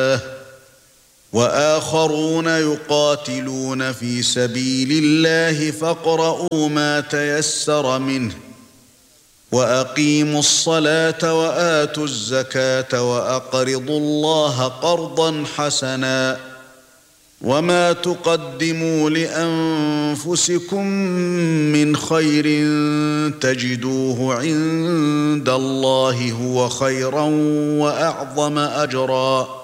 وآخرون يقاتلون في سبيل الله فاقرؤوا ما تيسر منه وأقيموا الصلاة وآتوا الزكاة وأقرضوا الله قرضا حسنا وما تقدموا لأنفسكم من خير تجدوه عند الله هو خيرا وأعظم أجرا